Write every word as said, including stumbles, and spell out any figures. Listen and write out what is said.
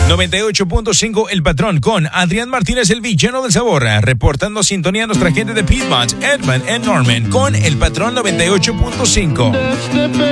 noventa y ocho punto cinco El Patrón con Adrián Martínez, el villano del sabor. Reportando sintonía a nuestra gente de Piedmont, Edmond y Norman con El Patrón noventa y ocho punto cinco.